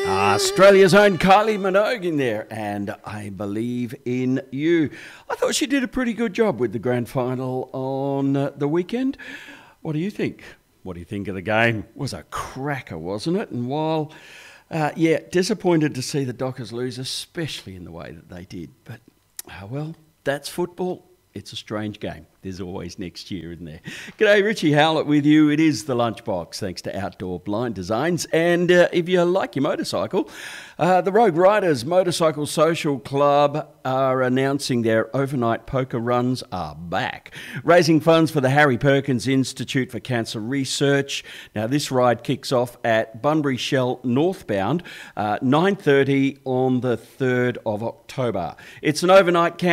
Australia's own Kylie Minogue in there, and I Believe in You. I thought she did a pretty good job with the grand final on the weekend. What do you think? What do you think of the game? It was a cracker, wasn't it? And while, disappointed to see the Dockers lose, especially in the way that they did. But, well, that's football. It's a strange game. There's always next year, isn't there? G'day, Richie Howlett with you. It is The Lunchbox, thanks to Outdoor Blind Designs. And if you like your motorcycle, the Rogue Riders Motorcycle Social Club are announcing their overnight poker runs are back, raising funds for the Harry Perkins Institute for Cancer Research. Now, this ride kicks off at Bunbury Shell northbound, 9:30 on the 3rd of October. It's an overnight camp.